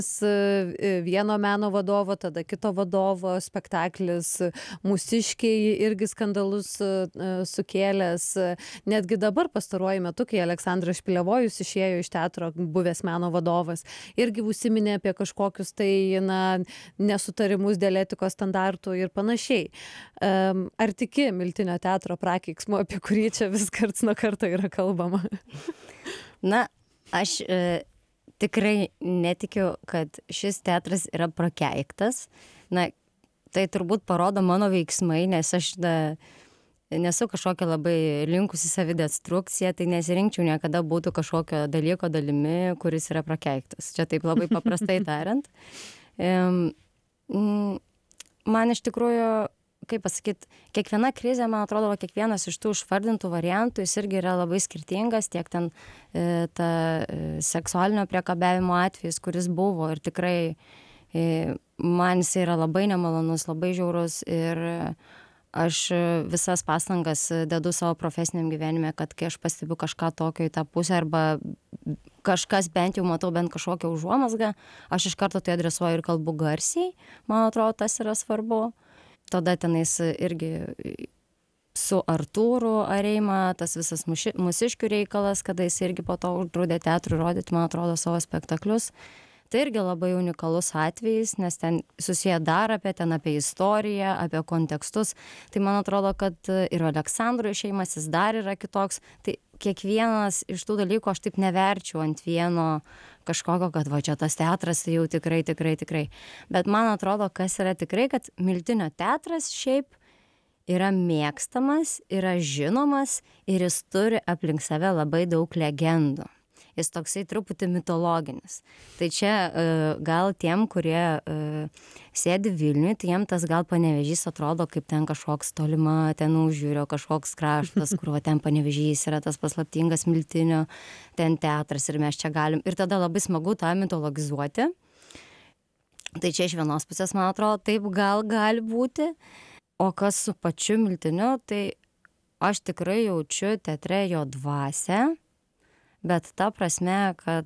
vieno meno vadovo, tada kito vadovo spektaklis Mūsiškiai irgi skandalus sukėlęs. Netgi dabar pastaruoju metu, kai Aleksandras Špilevojus išėjo iš teatro, buvęs meno vadovas, irgi užsiminė apie kažkokius tai nesutarimus dėl etikos standartų ir panašiai. Ar tiki Miltinio teatro prakeiksmu, apie kurį čia vis karts nuo karto yra kalbama? Na, aš tikrai netikiu, kad šis teatras yra prakeiktas. Na, tai turbūt parodo mano veiksmai, nes aš nesu kažkokia labai linkusi savidestrukcija, tai nesirinkčiau niekada būtų kažkokio dalyko dalimi, kuris yra prakeiktas. Čia taip labai paprastai tariant. Man iš tikrųjų, kaip pasakyti, kiekviena krizė, man atrodo, kiekvienas iš tų išvardintų variantų, jis irgi yra labai skirtingas, tiek ten ta seksualinio priekabiavimo atvejis, kuris buvo ir tikrai man jis yra labai nemalonus, labai žiaurus ir aš visas pastangas dedu savo profesiniam gyvenime, kad kai aš pastebiu kažką tokio į tą pusę arba kažkas bent jau matau bent kažkokią užuomazgą, aš iš karto tai adresuoju ir kalbu garsiai, man atrodo, tas yra svarbu. Tada tenais irgi su Artūru Areima, tas visas Mūsiškių reikalas, kada jis irgi po to uždraudė teatrui rodyti, man atrodo, savo spektaklius. Tai irgi labai unikalus atvejis, nes ten susiję dar apie istoriją, apie kontekstus. Tai man atrodo, kad ir Aleksandro išėjimas jis dar yra kitoks. Tai kiekvienas iš tų dalykų aš taip neverčiau ant vieno kažkokio, kad va čia tas teatras tai jau tikrai. Bet man atrodo, kas yra tikrai, kad Miltinio teatras šiaip yra mėgstamas, yra žinomas ir jis turi aplink save labai daug legendų. Jis toksai truputį mitologinis. Tai čia gal tiem, kurie sėdi Vilniuje, tai jiem tas gal Panevėžys atrodo kaip ten kažkoks tolima, ten užjūrio kažkoks kraštas, kur va ten Panevėžys yra tas paslaptingas Miltinio, ten teatras ir mes čia galim. Ir tada labai smagu tą mitologizuoti. Tai čia iš vienos pusės, man atrodo, taip gali būti. O kas su pačiu Miltiniu, tai aš tikrai jaučiu teatre jo dvasią. Bet ta prasme, kad,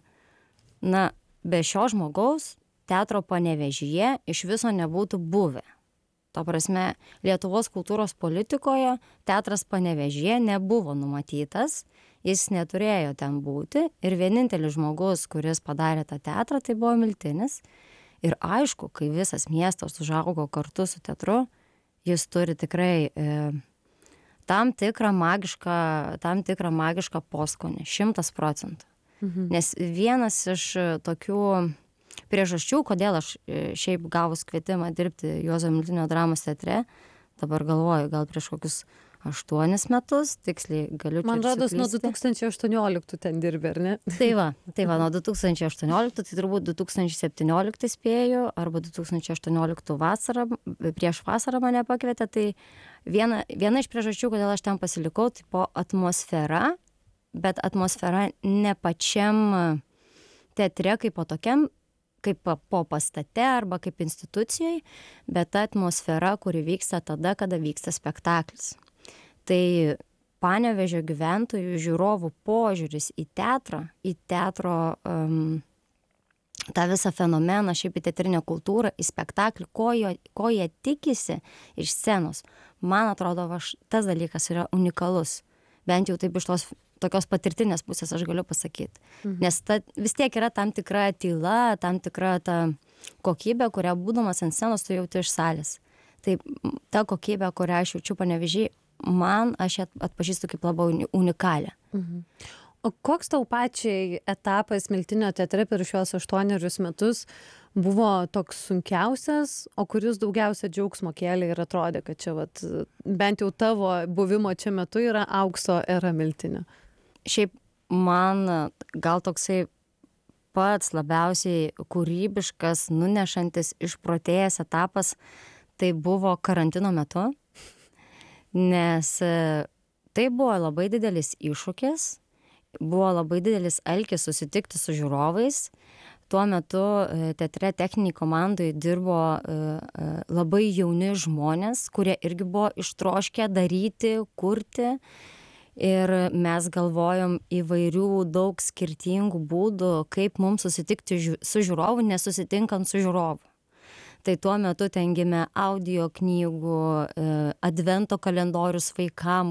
be šio žmogaus teatro Panevėžyje iš viso nebūtų buvę. Ta prasme, Lietuvos kultūros politikoje teatras Panevėžyje nebuvo numatytas, jis neturėjo ten būti ir vienintelis žmogus, kuris padarė tą teatrą, tai buvo Miltinis. Ir aišku, kai visas miestas užaugo kartu su teatru, jis turi tikrai tam tikrą magišką poskonį, 100%. Nes vienas iš tokių priežasčių, kodėl aš šiaip gavus kvietimą dirbti Juozo Miltinio dramos teatre, dabar galvoju, gal prieš kokius 8 metus, tiksliai galiu čia Man rodos, nuo suklysti. 2018 ten dirbi, ar ne? Tai va, nuo 2018, tai turbūt 2017 spėju, arba 2018 vasarą, prieš vasarą mane pakvietė, tai viena iš priežasčių, kodėl aš ten pasilikau, tai po atmosfera, bet atmosfera ne pačiam teatre kaip po tokiam, kaip po pastate arba kaip institucijai, bet ta atmosfera, kuri vyksta tada, kada vyksta spektaklis. Tai Panevėžio gyventojų žiūrovų požiūris į teatro tą visą fenomeną, šiaip į teatrinę kultūrą, į spektaklį, ko jie tikisi iš scenos. Man atrodo, tas dalykas yra unikalus. Bent jau taip iš tos tokios patirtinės pusės aš galiu pasakyti. Nes vis tiek yra tam tikra tyla, tam tikra ta kokybė, kurią būdamas ant scenos tu jauti iš salės. Tai ta kokybė, kurią aš jaučiu Panevėžy, aš ją atpažįstu kaip labai unikalią. O koks tau pačiai etapas Miltinio teatre per šios 8 metus buvo toks sunkiausias, o kuris daugiausia džiaugsmo kėlė ir atrodė, kad čia bent jau tavo buvimo čia metu yra aukso era Miltinio? Šiaip man gal toksai pats labiausiai kūrybiškas, nunešantis, išprotėjęs etapas, tai buvo karantino metu. Nes tai buvo labai didelis iššūkis, buvo labai didelis alkis susitikti su žiūrovais. Tuo metu teatre techniniai komandai dirbo labai jauni žmonės, kurie irgi buvo ištroškę daryti, kurti. ir mes galvojom įvairių daug skirtingų būdų, kaip mums susitikti su žiūrovu, nesusitinkant su žiūrovu. Tai tuo metu ten gimė audio knygų, advento kalendorius vaikam,